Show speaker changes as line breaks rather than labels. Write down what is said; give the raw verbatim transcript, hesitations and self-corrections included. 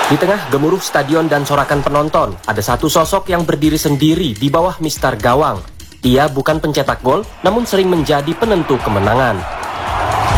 Di tengah gemuruh stadion dan sorakan penonton, ada satu sosok yang berdiri sendiri di bawah mistar gawang. Ia bukan pencetak gol, namun sering menjadi penentu kemenangan.